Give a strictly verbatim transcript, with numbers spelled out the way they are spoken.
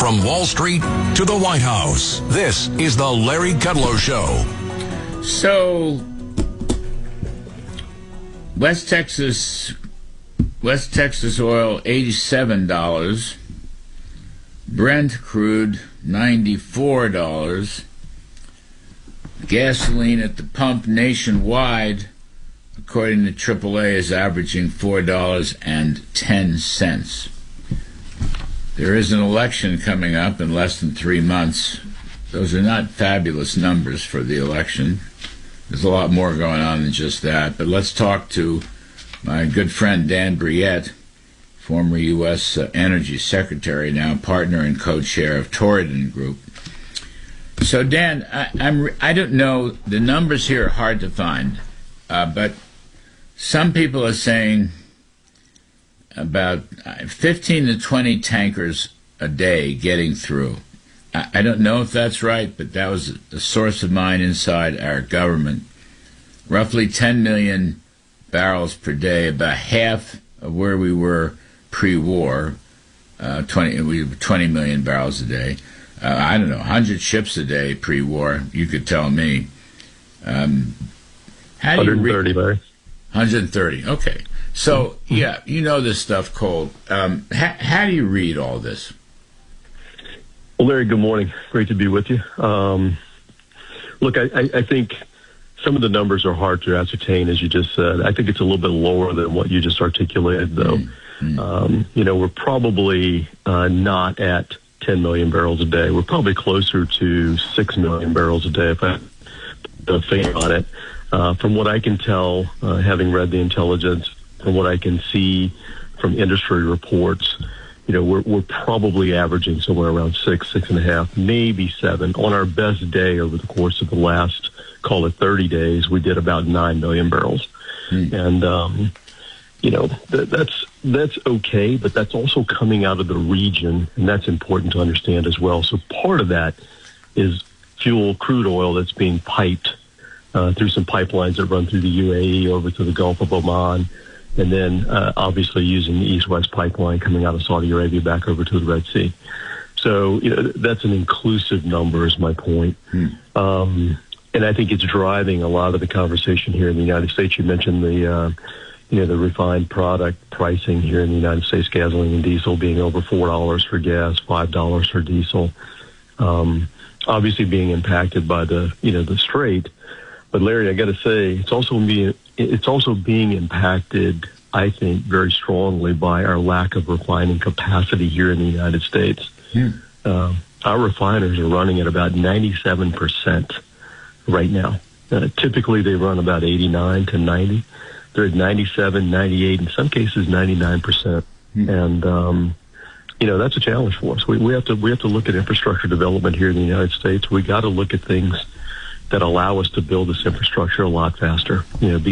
From Wall Street to the White House, this is the Larry Kudlow Show. So, West Texas, West Texas oil, eighty-seven dollars. Brent crude, ninety-four dollars. Gasoline at the pump nationwide, according to triple A, is averaging four dollars and ten cents. There is an election coming up in less than three months. Those are not fabulous numbers for the election. There's a lot more going on than just that. But let's talk to my good friend Dan Brouillette, former U S Uh, Energy Secretary, now partner and co-chair of Torridon Group. So, Dan, I, I'm, I don't know, the numbers here are hard to find, uh, but some people are saying about fifteen to twenty tankers a day getting through. I, I don't know if that's right, but that was a source of mine inside our government. Roughly ten million barrels per day, about half of where we were pre-war. Uh, twenty, we were twenty million barrels a day. Uh, I don't know, one hundred ships a day pre-war. You could tell me. Um, how do you one hundred thirty, Larry. one hundred thirty. Okay. So, yeah, you know this stuff cold. Um, ha- how do you read all this? Well, Larry, good morning. Great to be with you. Um, look, I, I, I think some of the numbers are hard to ascertain, as you just said. I think it's a little bit lower than what you just articulated, though. Mm-hmm. Um, you know, we're probably uh, not at ten million barrels a day. We're probably closer to six million barrels a day, if I put a finger on it. Uh, from what I can tell, uh, having read the intelligence, from what I can see from industry reports, you know, we're, we're probably averaging somewhere around six, six and a half, maybe seven. On our best day over the course of the last, call it thirty days, we did about nine million barrels. Hmm. And, um, you know, th- that's that's okay, but that's also coming out of the region, and that's important to understand as well. So part of that is fuel, crude oil that's being piped uh, through some pipelines that run through the U A E over to the Gulf of Oman, and then uh, obviously using the East-West pipeline coming out of Saudi Arabia back over to the Red Sea. So, you know, that's an inclusive number is my point. Hmm. Um, and I think it's driving a lot of the conversation here in the United States. You mentioned the, uh, you know, the refined product pricing here in the United States, gasoline and diesel being over four dollars for gas, five dollars for diesel. Um, obviously being impacted by the, you know, the Strait. But Larry, I got to say, it's also being it's also being impacted, I think, very strongly by our lack of refining capacity here in the United States. Hmm. Uh, our refiners are running at about ninety-seven percent right now. Uh, typically, they run about eighty-nine to ninety. They're at ninety-seven, ninety-eight, in some cases ninety-nine percent. Hmm. And um, you know, that's a challenge for us. We, we have to we have to look at infrastructure development here in the United States. We got to look at things that allow us to build this infrastructure a lot faster. You know, be